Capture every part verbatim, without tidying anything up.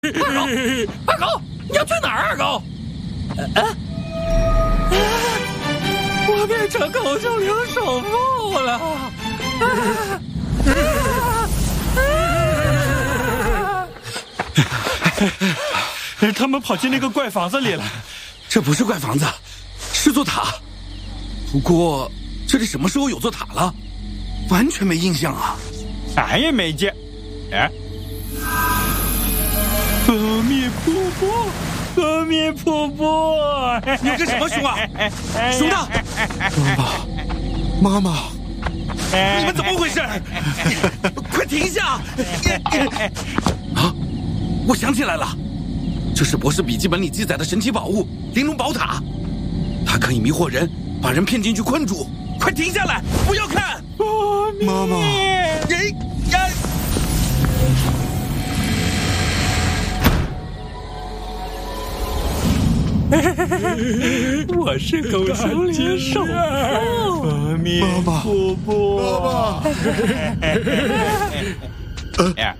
二狗，二狗，你要去哪儿？二狗，呃、啊，我变成狗精灵首富了！ 啊、他们跑进那个怪房子里了。 这不是怪房子，是座塔。不过这里什么时候有座塔了？完全没印象啊！ 俺也没见。哎。阿弥陀佛，阿弥陀佛！ 你干什么，熊啊？熊大， 妈妈，妈妈， 你们怎么回事？快停下！啊，我想起来了，这是博士笔记本里记载的神奇宝物——玲珑宝塔，它可以迷惑人，把人骗进去困住。快停下来，不要看！ 妈妈， 哎呀！ 我是狗精灵首富，阿弥陀佛， 妈妈， 哎，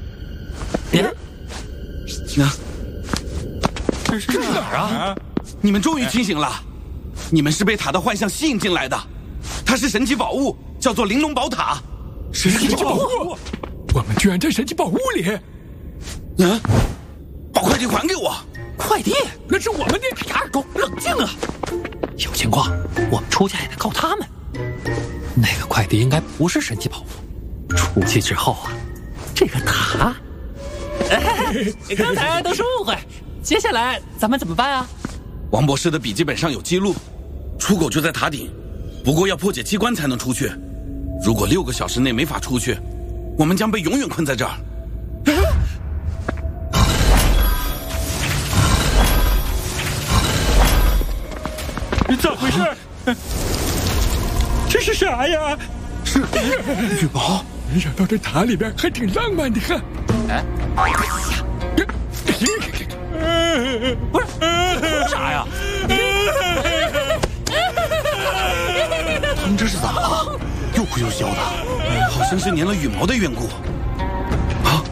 呢？ 这是哪儿啊？ 你们终于清醒了，你们是被塔的幻象吸引进来的，它是神奇宝物，叫做玲珑宝塔。 神奇宝物？我们居然在神奇宝物里！ 嗯，把快递还给我。 快递那是我们的。二狗，冷静啊！有情况我们出家也得靠他们。那个快递应该不是神奇宝物，出去之后啊，这个塔……哎，刚才都是误会，接下来咱们怎么办啊？ 王博士的笔记本上有记录，出口就在塔顶，不过要破解机关才能出去。如果六个小时内没法出去，我们将被永远困在这儿。 咋回事？这是啥呀？ 是羽毛。 没想到这塔里边还挺浪漫的哈。哎，哎呀，不是，哭啥呀？ 他们这是怎么了？又哭又笑的， 好像是粘了羽毛的缘故。啊，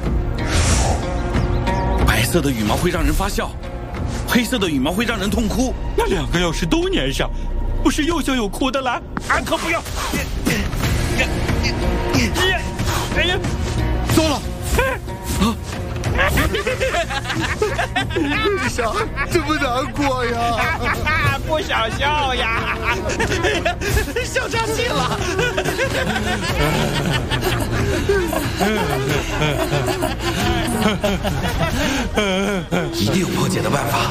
白色的羽毛会让人发笑。黑色的羽毛会让人痛哭， 那两个要是都粘上，不是又笑又哭的了？俺可不要！哎呀， 糟了！啊！为啥这么难过呀？ 不想笑呀， 笑岔气了。一定有破解的办法，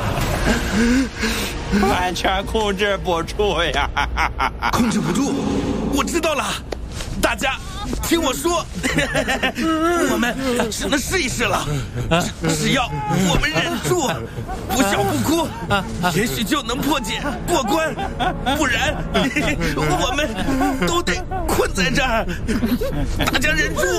完全控制不住呀！ 控制不住，我知道了。大家听我说，我们只能试一试了。只要我们忍住，不笑不哭，也许就能破解过关。不然，我们都得困在这儿。大家忍住。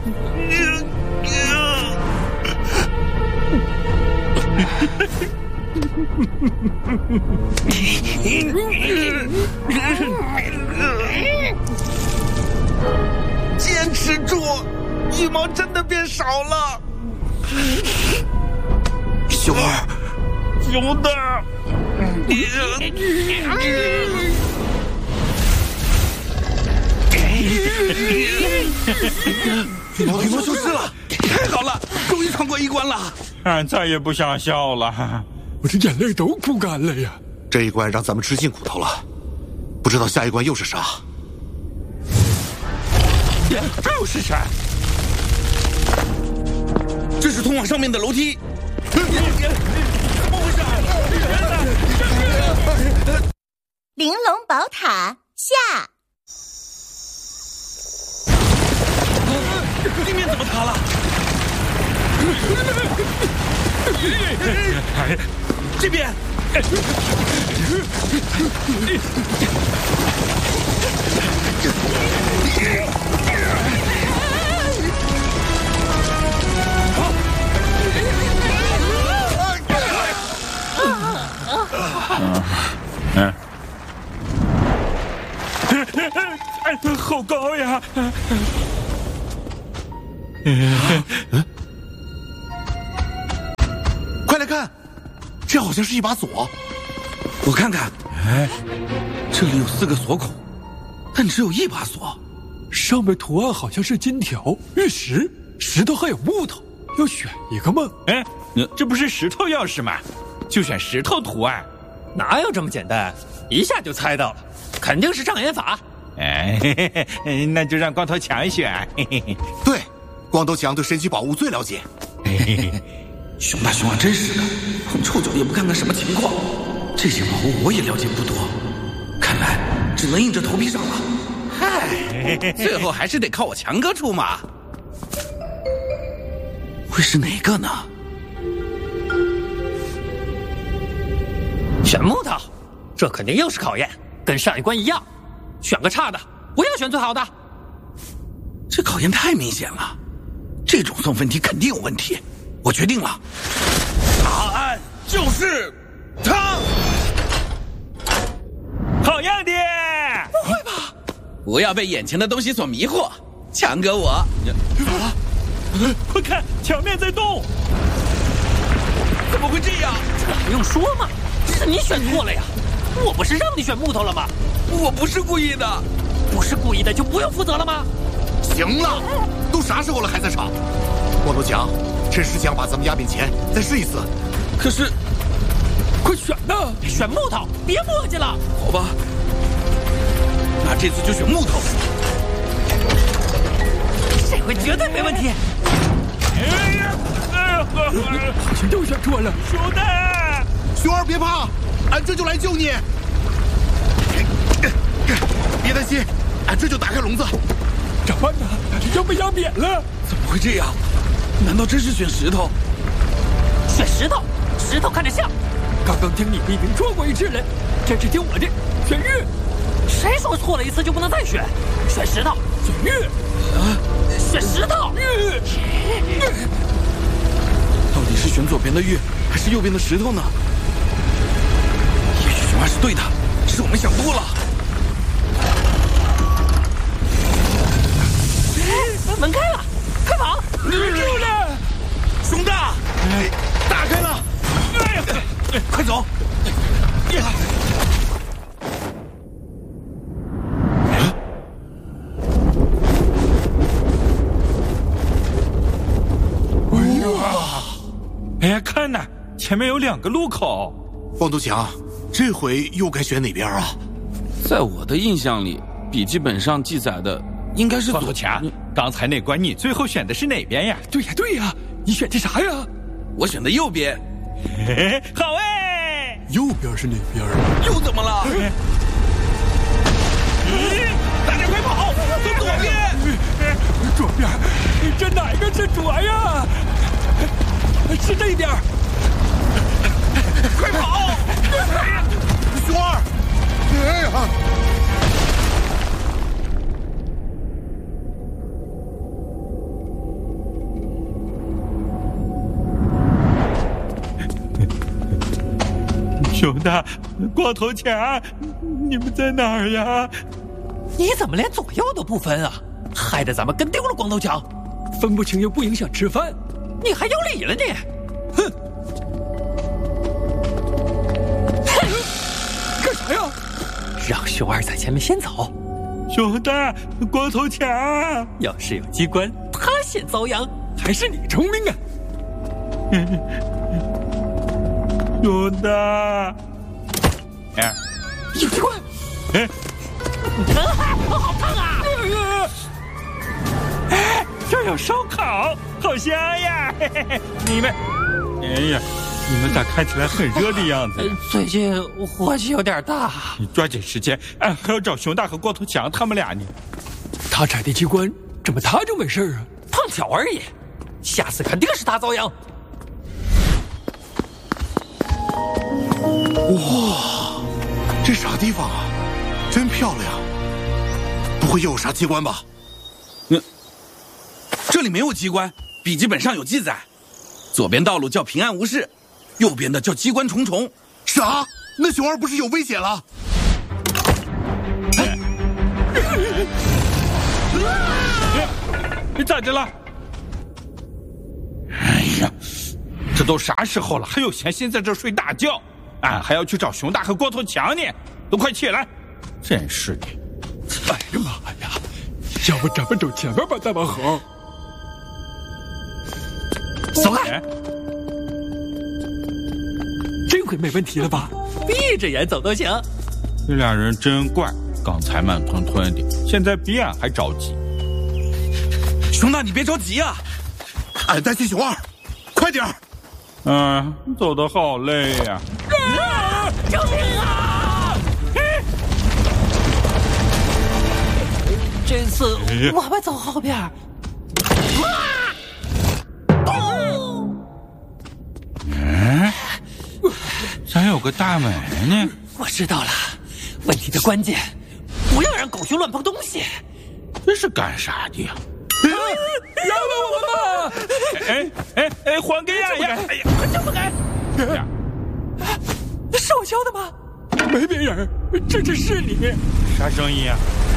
坚持住，羽毛真的变少了。熊儿， 熊大， 羽毛羽毛消失了，太好了，终于闯过一关了。 俺再也不想笑了， 我这眼泪都哭干了呀。 这一关让咱们吃尽苦头了，不知道下一关又是啥。 这又是啥？ 这是通往上面的楼梯。怎么回事？ 玲珑宝塔下。 地面怎么塌了？这边。 嗯，好高呀！ 看，这好像是一把锁。 我看看，哎，这里有四个锁口，但只有一把锁。 上面图案好像是金条、玉石、石头还有木头，要选一个吗？ 哎，这不是石头钥匙吗？就选石头图案。 哪有这么简单？一下就猜到了，肯定是障眼法。 哎，嘿嘿，那就让光头强选。嘿嘿嘿， 对，光头强对神奇宝物最了解。 嘿嘿嘿， 熊大熊啊，真是的，碰臭脚也不看看什么情况。这些宝物我也了解不多，看来只能硬着头皮上了。嗨，最后还是得靠我强哥出马。会是哪个呢？ 选木头，这肯定又是考验，跟上一关一样。选个差的，不要选最好的。 这考验太明显了，这种送分题肯定有问题。我决定了，答案就是它。 好样的！ 不会吧？不要被眼前的东西所迷惑，强哥我。 啊！快看，墙面在动！ 怎么会这样？ 这还用说吗？是你选错了呀！我不是让你选木头了吗？ 我不是故意的。 不是故意的就不用负责了吗？ 行了，都啥时候了还在吵？光头强，趁十强把咱们压扁前再试一次。 可是， 快选呐！ 选木头，别磨叽了。 好吧，那这次就选木头。 这回绝对没问题。 哎呀，哎呀， 好像又选错了。 熊大， 熊二别怕，俺这就来救你。别担心，俺这就打开笼子。 咋办呢？要被压扁了！ 怎么会这样？难道真是选石头？ 选石头，石头看着像。 刚刚听你们已经说过一次了，这次听我的，选玉。 谁说错了一次就不能再选？选石头， 选玉。 啊， 选石头。 玉。 到底是选左边的玉，还是右边的石头呢？也许熊二是对的，是我们想多了。 门开了，快跑！ 住了， 熊大， 打开了！ 哎呀，快走！ 哎呀，看呐，前面有两个路口。 光头强，这回又该选哪边啊？ 在我的印象里，笔记本上记载的应该是左光头强。刚才那关你最后选的是哪边呀？ 对呀对呀，你选的啥呀？ 我选的右边。 嘿，好哎！ 右边是哪边啊？ 又怎么了？大家快跑，走左边！ 左边，这哪个是左呀？是这边。 快跑！ 熊二，哎呀！ 熊大，光头强，你们在哪儿呀？ 你怎么连左右都不分啊？害得咱们跟丢了光头强。 分不清又不影响吃饭， 你还有理了你？ 哼！干啥呀？ 让熊二在前面先走。 熊大，光头强， 要是有机关，他先遭殃。 还是你聪明啊！ 熊大，哎， 有机关！ 哎， 好烫啊！ 哎，这有烧烤，好香呀！嘿嘿嘿，你们，哎呀，你们咋看起来很热的样子？ 最近火气有点大。 你抓紧时间，俺还要找熊大和光头强他们俩呢。 他踩的机关，怎么他就没事啊？ 碰巧而已，下次肯定是他遭殃。 哇，这啥地方啊？真漂亮！不会又有啥机关吧？ 嗯，这里没有机关，笔记本上有记载。左边道路叫平安无事，右边的叫机关重重。 啥？那熊二不是有危险了？ 你咋的了？ 哎呀， 这都啥时候了，还有闲心在这睡大觉？俺还要去找熊大和光头强呢，都快起来！真是的！ 哎呀妈呀！要不咱们走前面吧，大王猴。 走开！ 这回没问题了吧？ 闭着眼走都行。 这俩人真怪，刚才慢吞吞的，现在比俺还着急。 熊大，你别着急啊！ 俺担心熊二，快点儿！ 嗯，走得好累呀、 啊！救命啊！这次我们走后边。啊！ 嗯，咋有个大门呢？ 我知道了，问题的关键，不要让狗熊乱碰东西。 这是干啥的呀？ 饶了我们吧！ 哎哎哎，还给俺呀！哎呀， 这不该！ 是我教的吗？没别人，这只是你。 啥声音啊？